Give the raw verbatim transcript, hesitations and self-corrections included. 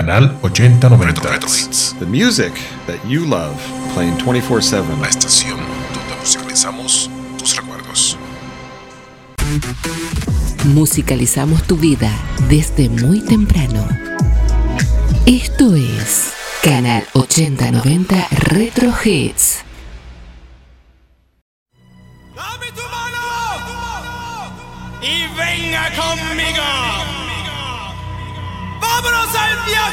Canal ochenta noventa. Retro Hits. The music that you love, playing twenty-four seven. La estación donde musicalizamos tus recuerdos. Musicalizamos tu vida desde muy temprano. Esto es Canal ochenta noventa Retro Hits. ¡Dame tu mano! ¡Y venga conmigo! ¡Vámonos al viaje!